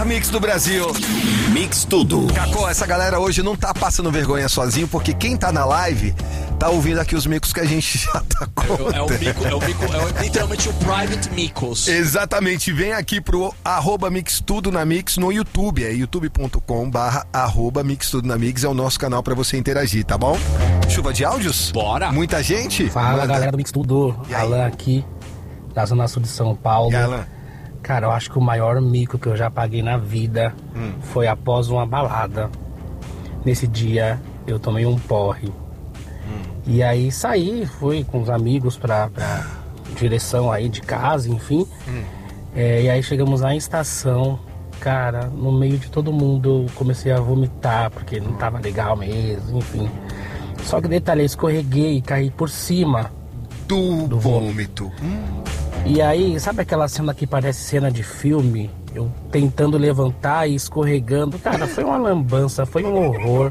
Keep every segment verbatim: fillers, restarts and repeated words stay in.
mix do Brasil. Mix tudo. Cacô, essa galera hoje não tá passando vergonha sozinho, porque quem tá na live tá ouvindo aqui os micos que a gente já tá contando. É o mico, é o mico, é literalmente o private micos. Exatamente, vem aqui pro arroba Mix Tudo na Mix no YouTube, é youtube ponto com barra arroba Mix Tudo na Mix, é o nosso canal pra você interagir, tá bom? Chuva de áudios? Bora! Muita gente? Fala, Manda. galera do Mix Tudo, Alan aqui, da Zona Sul de São Paulo. E Alan? Cara, eu acho que o maior mico que eu já paguei na vida hum. foi após uma balada. Nesse dia eu tomei um porre. Hum. E aí saí, fui com os amigos pra, pra direção aí de casa, enfim. Hum. É, e aí chegamos lá em estação. Cara, no meio de todo mundo eu comecei a vomitar, porque não tava legal mesmo, enfim. Só que detalhe, eu escorreguei e caí por cima do, do vômito. Hum. E aí, sabe aquela cena que parece cena de filme? Eu tentando levantar e escorregando. Cara, foi uma lambança, foi um horror.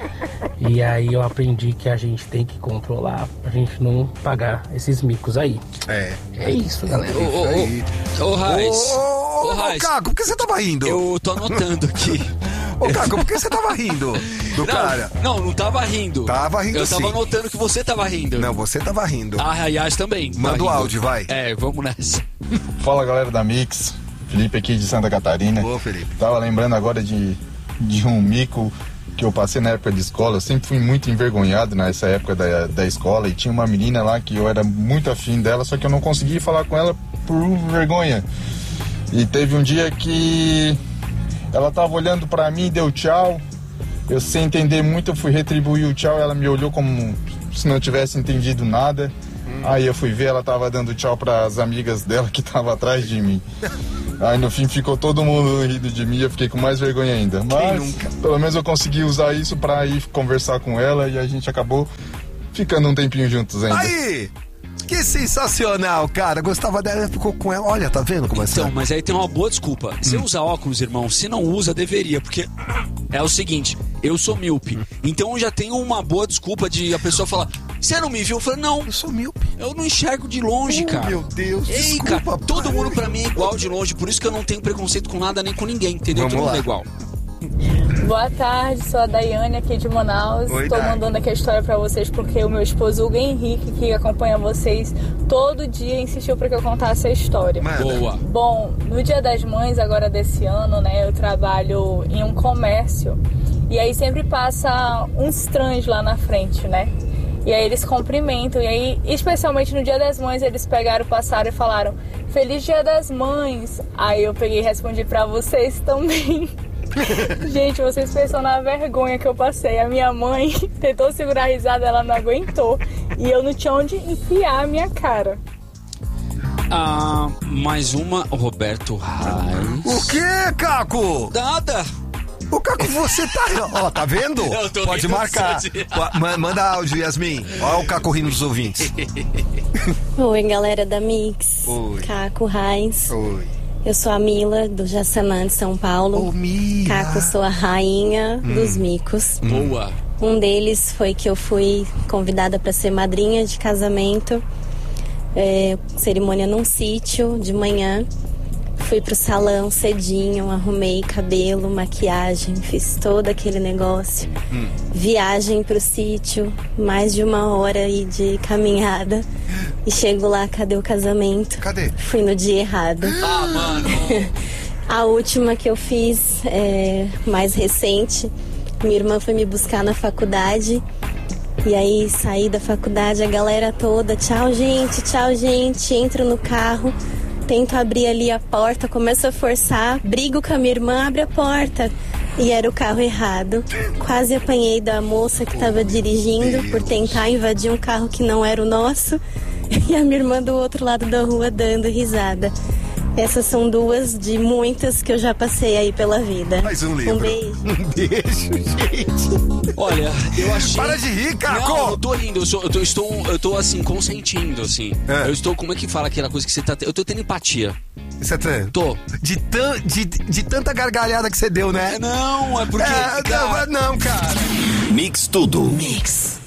E aí eu aprendi que a gente tem que controlar pra gente não pagar esses micos aí. É. É isso, galera. Ô, ô, ô, Raiz. Ô, ô, Caco, por que você tava rindo? Eu tô anotando aqui. Ô, Caco, por que você tava rindo do não, cara? Não, não tava rindo. Tava rindo Eu sim. tava notando que você tava rindo. Não, você tava rindo. A Raiz também. Manda tá o áudio, vai. É, vamos nessa. Fala, galera da Mix. Felipe aqui de Santa Catarina. Boa, Felipe. Tava lembrando agora de, de um mico que eu passei na época de escola. Eu sempre fui muito envergonhado nessa época da, da escola. E tinha uma menina lá que eu era muito afim dela, só que eu não conseguia falar com ela por vergonha. E teve um dia que ela tava olhando pra mim, deu tchau. Eu, sem entender muito, eu fui retribuir o tchau. Ela me olhou como se não tivesse entendido nada. Hum. Aí eu fui ver, ela tava dando tchau pras amigas dela que tava atrás de mim. Aí no fim ficou todo mundo rindo de mim, eu fiquei com mais vergonha ainda. Mas pelo menos eu consegui usar isso pra ir conversar com ela e a gente acabou ficando um tempinho juntos ainda. Aí! Que sensacional, cara. Gostava dela, ficou com ela. Olha, tá vendo como é? Então, mas aí tem uma boa desculpa. Você hum. usa óculos, irmão? Se não usa, deveria, porque é o seguinte, eu sou míope. Então eu já tenho uma boa desculpa de a pessoa falar, você não me viu? Eu falei, não. Eu sou míope. Eu não enxergo de longe, oh, cara. Meu Deus, Ei, desculpa, cara, todo pai. mundo pra mim é igual de longe, por isso que eu não tenho preconceito com nada nem com ninguém, entendeu? Vamos todo mundo lá. é igual. Boa tarde, sou a Daiane aqui de Manaus. Oi, Estou Dai. mandando aqui a história pra vocês porque o meu esposo Hugo Henrique, que acompanha vocês todo dia, insistiu para que eu contasse a história. Manda. Boa. Bom, no Dia das Mães, agora desse ano, né, eu trabalho em um comércio e aí sempre passa uns trans lá na frente, né? E aí eles cumprimentam, e aí, especialmente no Dia das Mães, eles pegaram, passaram e falaram Feliz Dia das Mães. Aí eu peguei e respondi pra vocês também. Gente, vocês pensam na vergonha que eu passei. A minha mãe tentou segurar a risada, ela não aguentou. E eu não tinha onde enfiar a minha cara. Ah, mais uma, Roberto Reis. O quê, Caco? Nada. O Caco, você tá... Ó, tá vendo? Eu tô Pode rindo marcar. só de- Ma- Manda áudio, Yasmin. Ó o Caco rindo dos ouvintes. Oi, galera da Mix. Oi. Caco, Reis. Oi. Eu sou a Mila, do Jaçanã, de São Paulo. Ô, Mila. Caco, sou a rainha hum. dos micos. Boa. Um deles foi que eu fui convidada para ser madrinha de casamento. É, cerimônia num sítio, de manhã. Fui pro salão cedinho, arrumei cabelo, maquiagem, fiz todo aquele negócio. Hum. Viagem pro sítio, mais de uma hora aí de caminhada. E chego lá, cadê o casamento? Cadê? Fui no dia errado. Ah, mano. A última que eu fiz, é, mais recente, minha irmã foi me buscar na faculdade. E aí saí da faculdade, a galera toda, tchau gente, tchau gente, entro no carro. Tento abrir ali a porta, começo a forçar, brigo com a minha irmã, abre a porta. E era o carro errado. Quase apanhei da moça que estava dirigindo por tentar invadir um carro que não era o nosso. E a minha irmã do outro lado da rua dando risada. Essas são duas de muitas que eu já passei aí pela vida. Mais um livro. Um beijo. Um beijo, gente. Olha, eu achei... Para de rir, Caco! Não, eu tô rindo, eu, sou, eu, tô, estou, eu tô assim, consentindo, assim. É. Eu estou, como é que fala aquela coisa que você tá... Eu tô tendo empatia. Você tá... Tô. De, tan, de, de tanta gargalhada que você deu, né? É, não, é porque... É, cara... não, não, cara. Mix tudo. Mix.